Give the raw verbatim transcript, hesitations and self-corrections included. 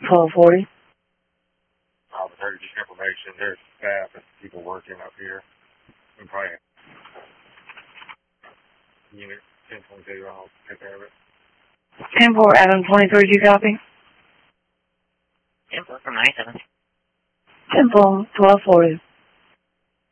twelve forty. I'll heard just information. There's staff and people working up here. I'm probably unit ten twenty-two. I'll take care of it. ten four, Adam twenty-three, do you copy? ten four from nine seven. ten four, twelve forty.